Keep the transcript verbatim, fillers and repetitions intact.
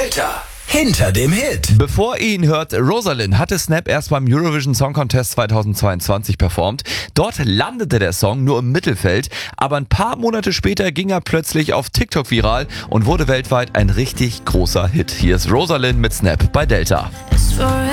Delta. Hinter dem Hit. Bevor ihr ihn hört, Rosalind hatte Snap erst beim Eurovision Song Contest zweitausendzweiundzwanzig performt. Dort landete der Song nur im Mittelfeld, aber ein paar Monate später ging er plötzlich auf TikTok viral und wurde weltweit ein richtig großer Hit. Hier ist Rosalind mit Snap bei Delta.